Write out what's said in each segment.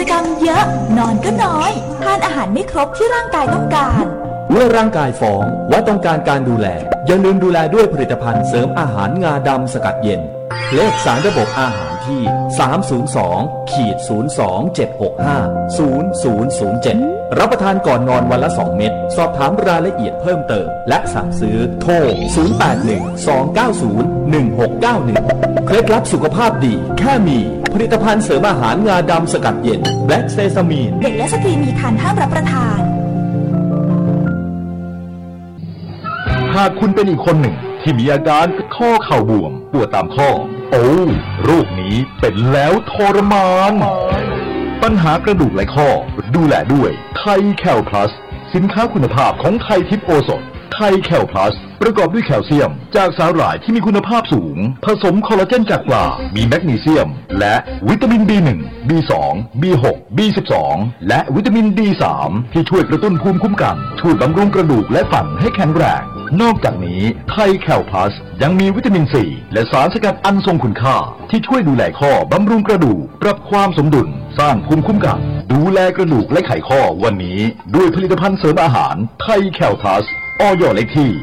กรรมเยอะนอนก็น้อยทานอาหารไม่ครบที่ร่างกายต้องการเมื่อร่างกายฟ้องว่าต้องการการดูแลอย่าลืมดูแลด้วยผลิตภัณฑ์เสริมอาหารงาดำสกัดเย็นเลขสารระบบอาหารที่302-2765-0007รับประทานก่อนนอนวันละ2เม็ดสอบถามรายละเอียดเพิ่มเติมและสั่งซื้อโทร0812901691เคล็ดลับสุขภาพดีแค่มีผลิตภัณฑ์เสริมอาหารงาดำสกัดเย็นแบล็กเซซามีนเด็กและสตรีมีครรภ์ห้ามรับประทานหากคุณเป็นอีกคนหนึ่งที่มีอาการข้อเข่าบวมปวดตามข้อโรคนี้เป็นแล้วทรมานปัญหากระดูกและข้อดูแลด้วยไทแคลพลัสสินค้าคุณภาพของไททิพย์โอสถไทแคลพลัสประกอบด้วยแคลเซียมจากสาหร่ายที่มีคุณภาพสูงผสมคอลลาเจนจากปลามีแมกนีเซียมและวิตามิน B1 B2 B6 B12 และวิตามิน D3 ที่ช่วยกระตุ้นภูมิคุ้มกันช่วยบำรุงกระดูกและฟันให้แข็งแรงนอกจากนี้ไทแคลพลัสยังมีวิตามินซีและสารสกัดอันทรงคุณค่าที่ช่วยดูแลข้อบำรุงกระดูกปรับความสมดุลสร้างภูมิคุ้มกันดูแลกระดูกและไขข้อวันนี้ด้วยผลิตภัณฑ์เสริมอาหารไทแคลพลัสอย.เลขที่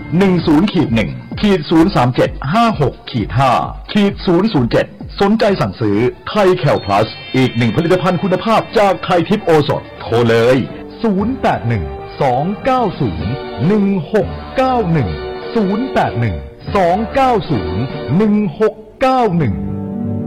10-1-03756-5-007สนใจสั่งซื้อไทแคลพลัสอีกหนึ่งผลิตภัณฑ์คุณภาพจากไททิพย์โอสถโทรเลย081-290-1691 081-290-1691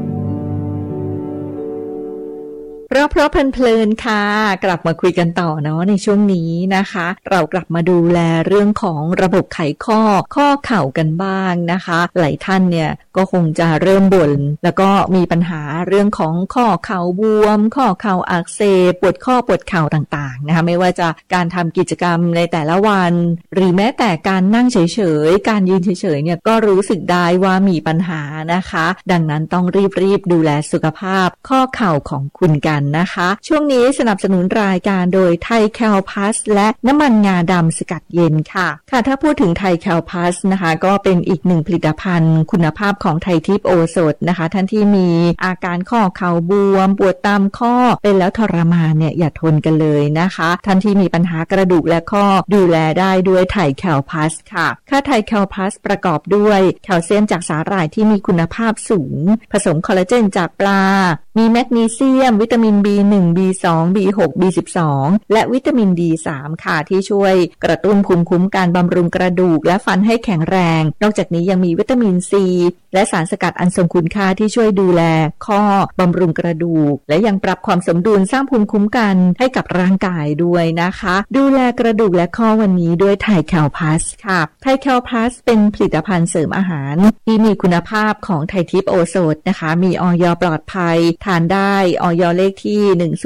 เพราะเพลินๆค่ะกลับมาคุยกันต่อเนาะในช่วงนี้นะคะเรากลับมาดูแลเรื่องของระบบไขข้อเข่ากันบ้างนะคะหลายท่านเนี่ยก็คงจะเริ่มบ่นแล้วก็มีปัญหาเรื่องของข้อเข่าบวมข้อเข่าอักเสบปวดข้อปวดเข่าต่างๆนะคะไม่ว่าจะการทำกิจกรรมในแต่ละวันหรือแม้แต่การนั่งเฉยๆการยืนเฉยๆเนี่ยก็รู้สึกได้ว่ามีปัญหานะคะดังนั้นต้องรีบดูแลสุขภาพข้อเข่าของคุณกันนะคะช่วงนี้สนับสนุนรายการโดยไทแคลพลัสและน้ำมันงาดำสกัดเย็นค่ะถ้าพูดถึงไทแคลพลัสนะคะก็เป็นอีกหนึ่งผลิตภัณฑ์คุณภาพของไททิพย์โอสถนะคะท่านที่มีอาการข้อเข่าบวมปวดตามข้อเป็นแล้วทรมานเนี่ยอย่าทนกันเลยนะคะท่านที่มีปัญหากระดูกและข้อดูแลได้ด้วยไทแคลพลัสค่ะไทแคลพลัสประกอบด้วยแคลเซียมจากสาหร่ายที่มีคุณภาพสูงผสมคอลลาเจนจากปลามีแมกนีเซียมวิตามิน B1 B2 B6 B12 และวิตามิน D3 ค่ะที่ช่วยกระตุ้นภูมิคุ้มกันบำรุงกระดูกและฟันให้แข็งแรงนอกจากนี้ยังมีวิตามิน C และสารสกัดอันทรงคุณค่าที่ช่วยดูแลข้อบำรุงกระดูกและยังปรับความสมดุลสร้างภูมิคุ้มกันให้กับร่างกายด้วยนะคะดูแลกระดูกและข้อวันนี้ด้วยไทแคลพลัสค่ะไทแคลพลัสเป็นผลิตภัณฑ์เสริมอาหารที่มีคุณภาพของไททิพย์โอสถนะคะมีอย.ปลอดภัยทานได้อย.เลขที่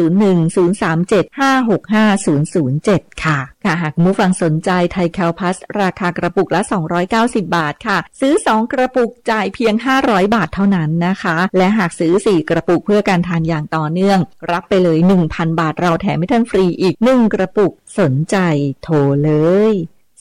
101-037-565-007ค่ะหากผู้ฟังสนใจไทแคลพลัสราคากระปุกละ290 บาทค่ะซื้อ2กระปุกจ่ายเพียง500 บาทเท่านั้นนะคะและหากซื้อ4กระปุกเพื่อการทานอย่างต่อเนื่องรับไปเลย 1,000 บาทเราแถมให้ท่านฟรีอีก1กระปุกสนใจโทรเลย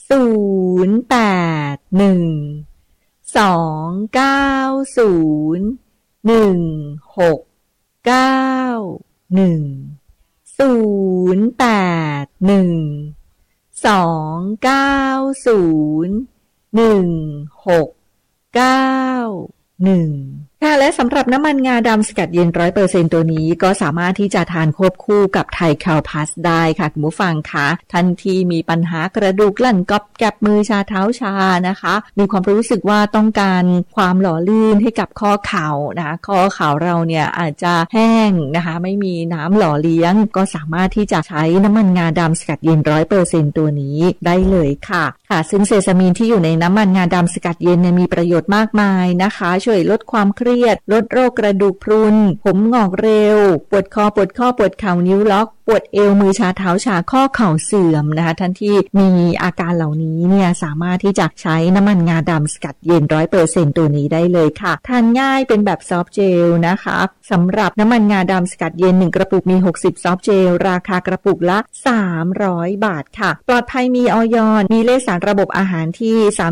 ค่ะและสำหรับน้ำมันงาดำสกัดเย็น 100% ตัวนี้ก็สามารถที่จะทานควบคู่กับไทแคลพลัสได้ค่ะคุณผู้ฟังคะท่านที่มีปัญหากระดูกลั่นก๊อบแก็บมือชาเท้าชานะคะมีความรู้สึกว่าต้องการความหล่อลื่นให้กับข้อเข่านะคะข้อเข่าเราเนี่ยอาจจะแห้งนะคะไม่มีน้ำหล่อเลี้ยงก็สามารถที่จะใช้น้ำมันงาดำสกัดเย็น 100% ตัวนี้ได้เลยค่ะซึ่งเซซามีนที่อยู่ในน้ำมันงาดำสกัดเย็นเนี่ยมีประโยชน์มากมายนะคะช่วยลดความเครียดลดโรคกระดูกพรุนผมงอกเร็วปวดคอปวดเข่านิ้วล็อกปวดเอวมือชาเท้าชาข้อเข่าเสื่อมนะคะท่านที่มีอาการเหล่านี้เนี่ยสามารถที่จะใช้น้ำมันงาดำสกัดเย็น 100% ตัวนี้ได้เลยค่ะทานง่ายเป็นแบบซอฟต์เจลนะคะสำหรับน้ำมันงาดำสกัดเย็น1กระปุกมี60ซอฟต์เจลราคากระปุกละ300 บาทค่ะปลอดภัยมีอย.มีเลขสารระบบอาหารที่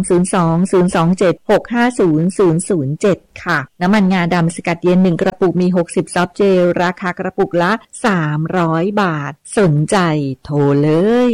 302-027-650-007ค่ะน้ำมันงาดำสกัดเย็น1กระปุกมี60ซอฟต์เจลราคากระปุกละ300 บาทสนใจโทรเลย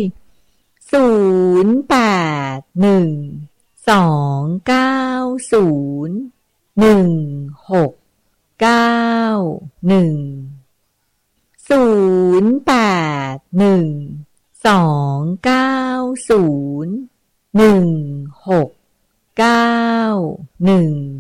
0812901691